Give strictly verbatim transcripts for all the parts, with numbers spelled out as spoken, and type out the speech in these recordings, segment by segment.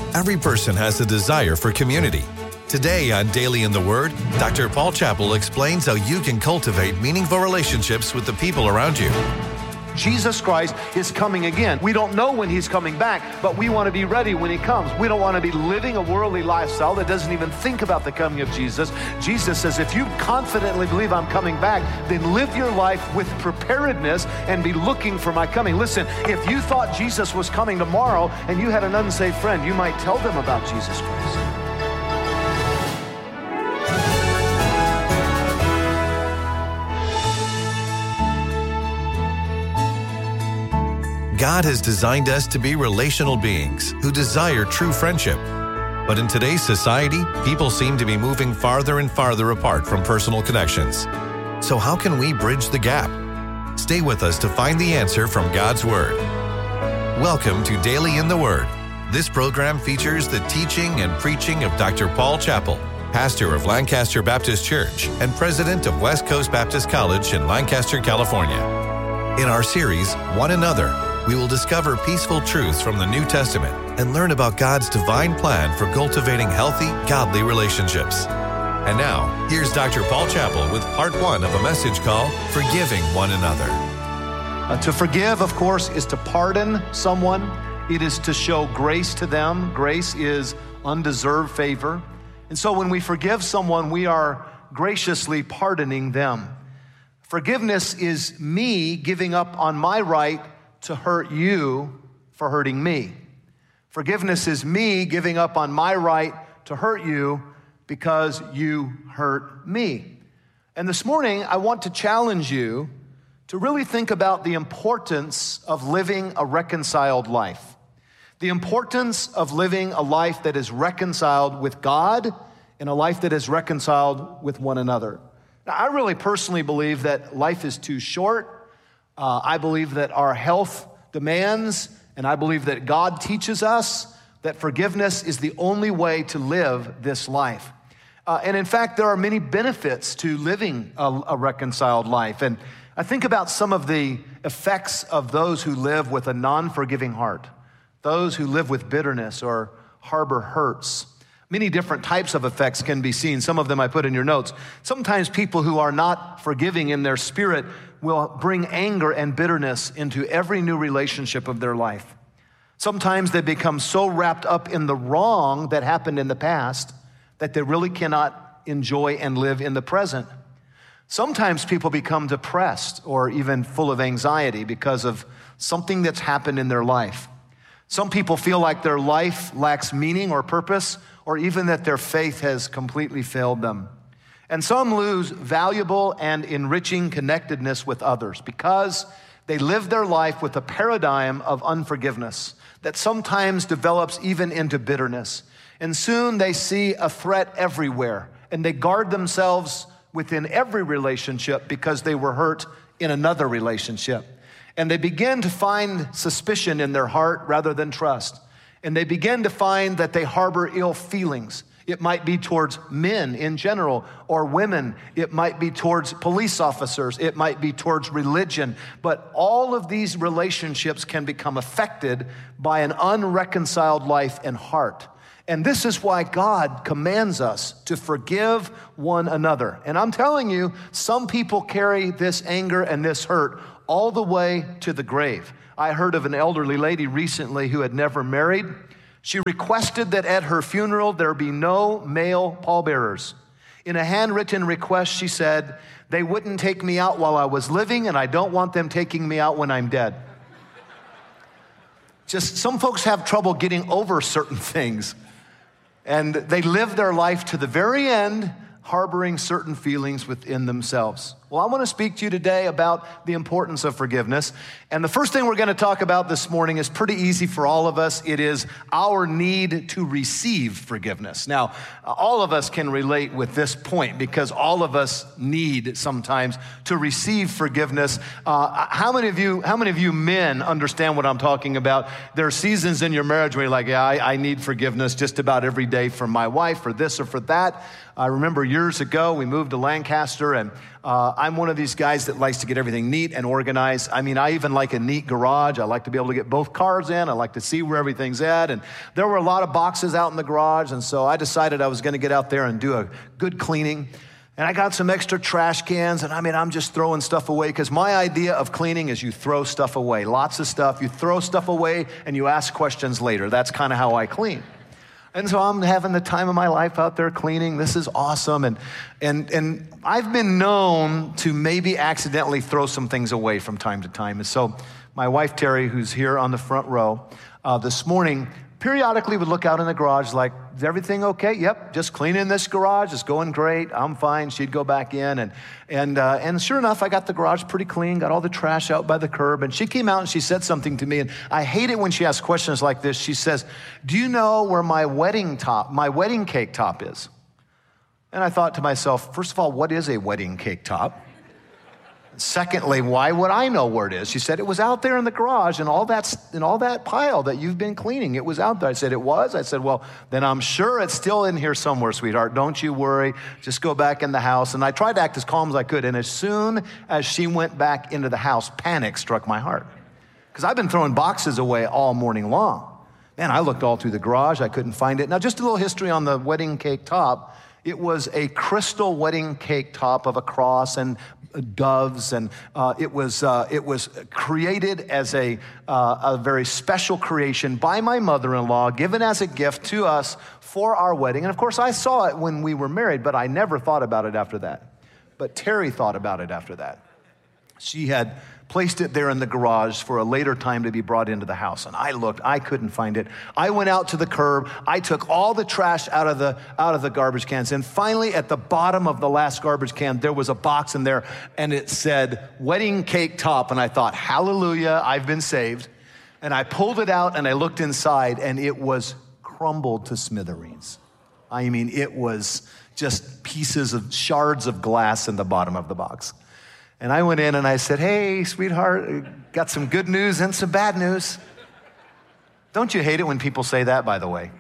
Every person has a desire for community. Today on Daily in the Word, Doctor Paul Chappell explains how you can cultivate meaningful relationships with the people around you. Jesus Christ is coming again. We don't know when he's coming back, but we want to be ready when he comes. We don't want to be living a worldly lifestyle that doesn't even think about the coming of Jesus. Jesus says, if you confidently believe I'm coming back, then live your life with preparedness and be looking for my coming. Listen, if you thought Jesus was coming tomorrow and you had an unsaved friend, you might tell them about Jesus Christ. God has designed us to be relational beings who desire true friendship. But in today's society, people seem to be moving farther and farther apart from personal connections. So how can we bridge the gap? Stay with us to find the answer from God's Word. Welcome to Daily in the Word. This program features the teaching and preaching of Doctor Paul Chappell, pastor of Lancaster Baptist Church and president of West Coast Baptist College in Lancaster, California. In our series, One Another, we will discover peaceful truths from the New Testament and learn about God's divine plan for cultivating healthy, godly relationships. And now, here's Doctor Paul Chappell with part one of a message called Forgiving One Another. Uh, to forgive, of course, is to pardon someone. It is to show grace to them. Grace is undeserved favor. And so when we forgive someone, we are graciously pardoning them. Forgiveness is me giving up on my right to hurt you for hurting me. Forgiveness is me giving up on my right to hurt you because you hurt me. And this morning, I want to challenge you to really think about the importance of living a reconciled life. The importance of living a life that is reconciled with God and a life that is reconciled with one another. Now, I really personally believe that life is too short. Uh, I believe that our health demands, and I believe that God teaches us that forgiveness is the only way to live this life. Uh, and in fact, there are many benefits to living a, a reconciled life. And I think about some of the effects of those who live with a non-forgiving heart, those who live with bitterness or harbor hurts. Many different types of effects can be seen. Some of them I put in your notes. Sometimes people who are not forgiving in their spirit will bring anger and bitterness into every new relationship of their life. Sometimes they become so wrapped up in the wrong that happened in the past that they really cannot enjoy and live in the present. Sometimes people become depressed or even full of anxiety because of something that's happened in their life. Some people feel like their life lacks meaning or purpose, or even that their faith has completely failed them. And some lose valuable and enriching connectedness with others because they live their life with a paradigm of unforgiveness that sometimes develops even into bitterness. And soon they see a threat everywhere, and they guard themselves within every relationship because they were hurt in another relationship. And they begin to find suspicion in their heart rather than trust. And they begin to find that they harbor ill feelings. It might be towards men in general or women. It might be towards police officers. It might be towards religion. But all of these relationships can become affected by an unreconciled life and heart. And this is why God commands us to forgive one another. And I'm telling you, some people carry this anger and this hurt all the way to the grave. I heard of an elderly lady recently who had never married. She requested that at her funeral there be no male pallbearers. In a handwritten request, she said, "They wouldn't take me out while I was living, and I don't want them taking me out when I'm dead." Just some folks have trouble getting over certain things, and they live their life to the very end harboring certain feelings within themselves. Well, I want to speak to you today about the importance of forgiveness. And the first thing we're going to talk about this morning is pretty easy for all of us. It is our need to receive forgiveness. Now, all of us can relate with this point because all of us need sometimes to receive forgiveness. Uh, how many of you, how many of you men understand what I'm talking about? There are seasons in your marriage where you're like, yeah, I, I need forgiveness just about every day from my wife for this or for that. I remember years ago, we moved to Lancaster, and Uh, I'm one of these guys that likes to get everything neat and organized. I mean, I even like a neat garage. I like to be able to get both cars in. I like to see where everything's at. And there were a lot of boxes out in the garage, and so I decided I was going to get out there and do a good cleaning. And I got some extra trash cans, and I mean, I'm just throwing stuff away because my idea of cleaning is you throw stuff away. Lots of stuff. You throw stuff away, and you ask questions later. That's kind of how I clean. And so I'm having the time of my life out there cleaning. This is awesome. And and and I've been known to maybe accidentally throw some things away from time to time. And so my wife, Terry, who's here on the front row, uh, this morning, periodically would look out in the garage like, is everything okay? Yep, just cleaning this garage. It's going great. I'm fine. She'd go back in. And and uh, and sure enough, I got the garage pretty clean, got all the trash out by the curb. And she came out and she said something to me. And I hate it when she asks questions like this. She says, do you know where my wedding top, my wedding cake top is? And I thought to myself, first of all, what is a wedding cake top? Secondly, why would I know where it is? She said, it was out there in the garage and all that, in all that pile that you've been cleaning. It was out there. I said, it was? I said, well, then I'm sure it's still in here somewhere, sweetheart. Don't you worry. Just go back in the house. And I tried to act as calm as I could. And as soon as she went back into the house, panic struck my heart. Because I've been throwing boxes away all morning long. Man, I looked all through the garage. I couldn't find it. Now, just a little history on the wedding cake top. It was a crystal wedding cake top of a cross and doves, and uh, it was uh, it was created as a uh, a very special creation by my mother-in-law, given as a gift to us for our wedding. And of course, I saw it when we were married, but I never thought about it after that. But Terry thought about it after that. She had placed it there in the garage for a later time to be brought into the house. And I looked, I couldn't find it. I went out to the curb. I took all the trash out of the out of the garbage cans. And finally, at the bottom of the last garbage can, there was a box in there, and it said, wedding cake top. And I thought, hallelujah, I've been saved. And I pulled it out, and I looked inside, and it was crumbled to smithereens. I mean, it was just pieces of, shards of glass in the bottom of the box. And I went in and I said, hey, sweetheart, got some good news and some bad news. Don't you hate it when people say that, by the way?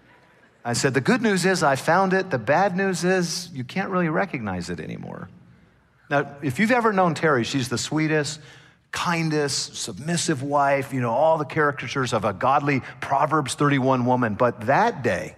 I said, the good news is I found it. The bad news is you can't really recognize it anymore. Now, if you've ever known Terry, she's the sweetest, kindest, submissive wife, you know, all the caricatures of a godly Proverbs thirty-one woman. But that day,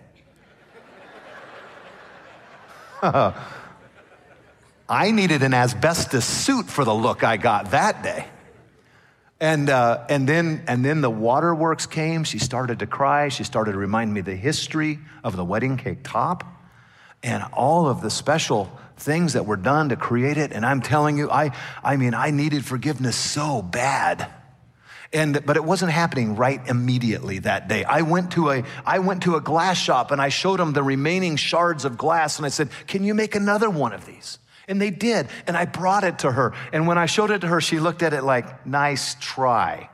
I needed an asbestos suit for the look I got that day. And uh, and then and then the waterworks came. She started to cry. She started to remind me the history of the wedding cake top and all of the special things that were done to create it. And I'm telling you, I I mean, I needed forgiveness so bad. And but it wasn't happening right immediately that day. I went to a I went to a glass shop and I showed them the remaining shards of glass and I said, "Can you make another one of these?" And they did, and I brought it to her. And when I showed it to her, she looked at it like, nice try.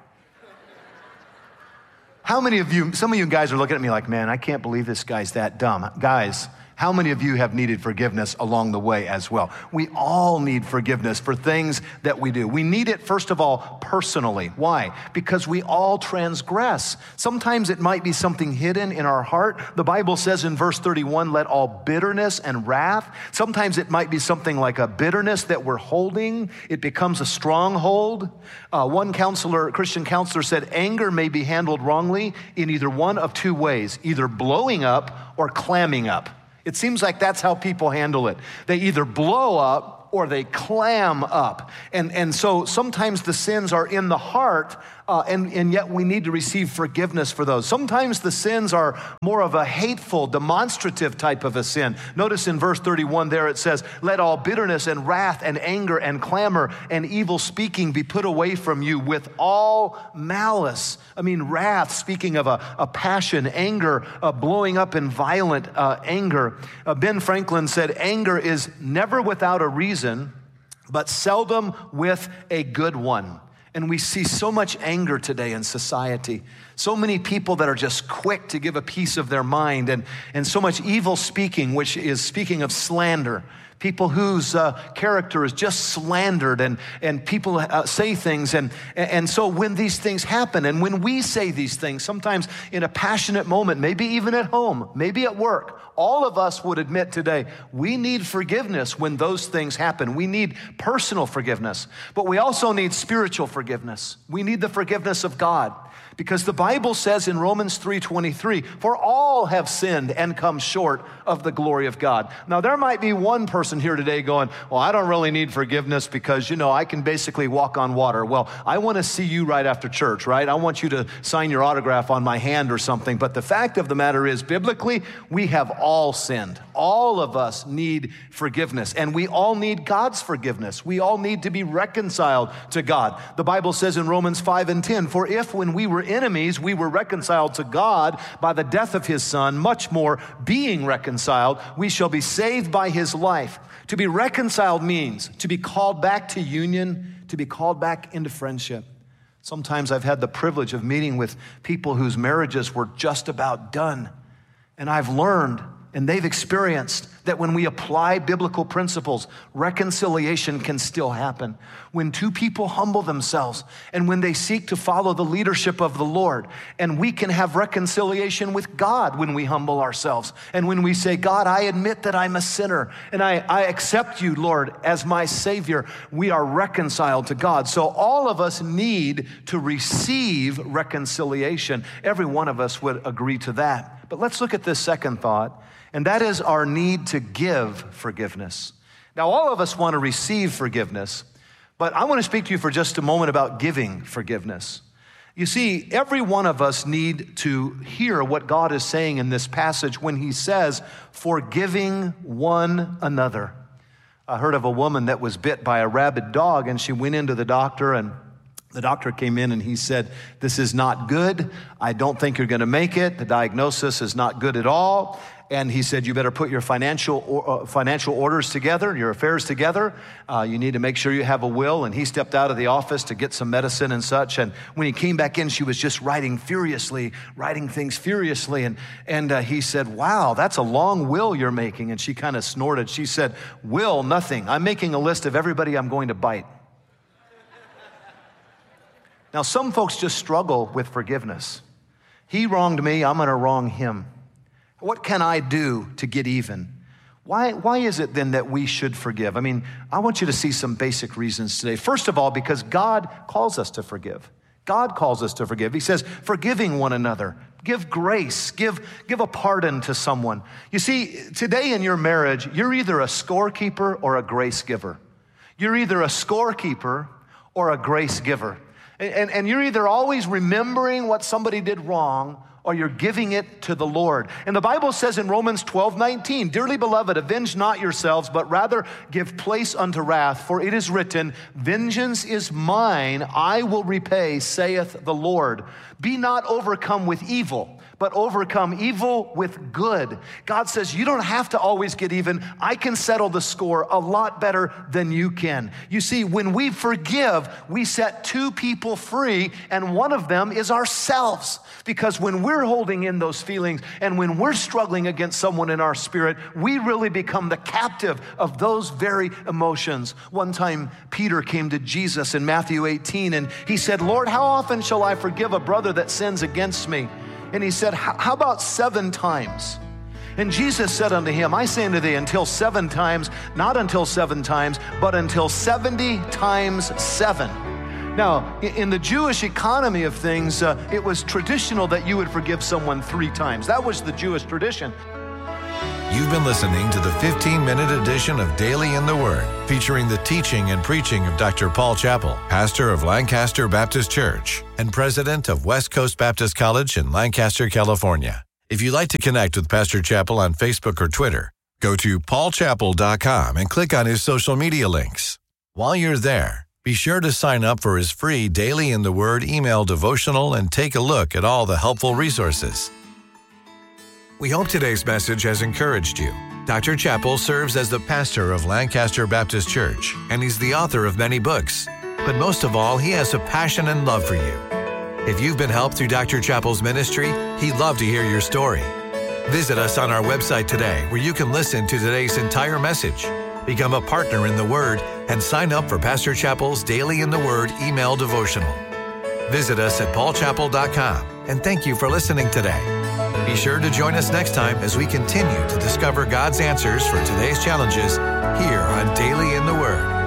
How many of you, some of you guys are looking at me like, man, I can't believe this guy's that dumb. Guys, how many of you have needed forgiveness along the way as well? We all need forgiveness for things that we do. We need it, first of all, personally. Why? Because we all transgress. Sometimes it might be something hidden in our heart. The Bible says in verse thirty-one, let all bitterness and wrath. Sometimes it might be something like a bitterness that we're holding. It becomes a stronghold. Uh, one counselor, Christian counselor said, anger may be handled wrongly in either one of two ways, either blowing up or clamming up. It seems like that's how people handle it. They either blow up or they clam up. And, and so sometimes the sins are in the heart, uh, and, and yet we need to receive forgiveness for those. Sometimes the sins are more of a hateful, demonstrative type of a sin. Notice in verse thirty-one there it says, let all bitterness and wrath and anger and clamor and evil speaking be put away from you with all malice. I mean, wrath, speaking of a, a passion, anger, uh, blowing up in violent uh, anger. Uh, Ben Franklin said, anger is never without a reason, but seldom with a good one. And we see so much anger today in society. So many people that are just quick to give a piece of their mind, and, and so much evil speaking, which is speaking of slander. people whose uh, character is just slandered, and, and people uh, say things. And, and so when these things happen, and when we say these things, sometimes in a passionate moment, maybe even at home, maybe at work, all of us would admit today, we need forgiveness when those things happen. We need personal forgiveness, but we also need spiritual forgiveness. We need the forgiveness of God. Because the Bible says in Romans three twenty-three, for all have sinned and come short of the glory of God. Now, there might be one person here today going, well, I don't really need forgiveness because, you know, I can basically walk on water. Well, I want to see you right after church, right? I want you to sign your autograph on my hand or something. But the fact of the matter is, biblically, we have all sinned. All of us need forgiveness, and we all need God's forgiveness. We all need to be reconciled to God. The Bible says in Romans five and ten, for if when we were enemies, we were reconciled to God by the death of his son, much more being reconciled, we shall be saved by his life. To be reconciled means to be called back to union, to be called back into friendship. Sometimes I've had the privilege of meeting with people whose marriages were just about done. And I've learned, and they've experienced, that when we apply biblical principles, reconciliation can still happen. When two people humble themselves and when they seek to follow the leadership of the Lord, and we can have reconciliation with God when we humble ourselves. And when we say, God, I admit that I'm a sinner and I, I accept you, Lord, as my Savior, we are reconciled to God. So all of us need to receive reconciliation. Every one of us would agree to that. But let's look at this second thought. And that is our need to give forgiveness. Now, all of us want to receive forgiveness, but I want to speak to you for just a moment about giving forgiveness. You see, every one of us need to hear what God is saying in this passage when he says, forgiving one another. I heard of a woman that was bit by a rabid dog, and she went into the doctor, and the doctor came in and he said, this is not good. I don't think you're going to make it. The diagnosis is not good at all. And he said, you better put your financial uh, financial orders together, your affairs together. Uh, you need to make sure you have a will. And he stepped out of the office to get some medicine and such. And when he came back in, she was just writing furiously, writing things furiously. And, and uh, he said, wow, that's a long will you're making. And she kind of snorted. She said, will, nothing. I'm making a list of everybody I'm going to bite. Now, some folks just struggle with forgiveness. He wronged me, I'm going to wrong him. What can I do to get even? Why, why is it then that we should forgive? I mean, I want you to see some basic reasons today. First of all, because God calls us to forgive. God calls us to forgive. He says, forgiving one another. Give grace. Give, give a pardon to someone. You see, today in your marriage, you're either a scorekeeper or a grace giver. You're either a scorekeeper or a grace giver. And, and you're either always remembering what somebody did wrong or you're giving it to the Lord. And the Bible says in Romans twelve nineteen, dearly beloved, avenge not yourselves, but rather give place unto wrath. For it is written, vengeance is mine, I will repay, saith the Lord. Be not overcome with evil, but overcome evil with good. God says, you don't have to always get even. I can settle the score a lot better than you can. You see, when we forgive, we set two people free, and one of them is ourselves. Because when we're holding in those feelings and when we're struggling against someone in our spirit, we really become the captive of those very emotions. One time, Peter came to Jesus in Matthew eighteen, and he said, Lord, how often shall I forgive a brother that sins against me? And he said, how about seven times? And Jesus said unto him, I say unto thee, until seven times, not until seven times, but until seventy times seven. Now, in the Jewish economy of things, uh, it was traditional that you would forgive someone three times. That was the Jewish tradition. You've been listening to the fifteen-minute edition of Daily in the Word, featuring the teaching and preaching of Doctor Paul Chappell, pastor of Lancaster Baptist Church and president of West Coast Baptist College in Lancaster, California. If you'd like to connect with Pastor Chappell on Facebook or Twitter, go to paul chappell dot com and click on his social media links. While you're there, be sure to sign up for his free Daily in the Word email devotional and take a look at all the helpful resources. We hope today's message has encouraged you. Doctor Chappell serves as the pastor of Lancaster Baptist Church, and he's the author of many books. But most of all, he has a passion and love for you. If you've been helped through Doctor Chappell's ministry, he'd love to hear your story. Visit us on our website today, where you can listen to today's entire message. Become a partner in the Word and sign up for Pastor Chappell's Daily in the Word email devotional. Visit us at paul chappell dot com, and thank you for listening today. Be sure to join us next time as we continue to discover God's answers for today's challenges here on Daily in the Word.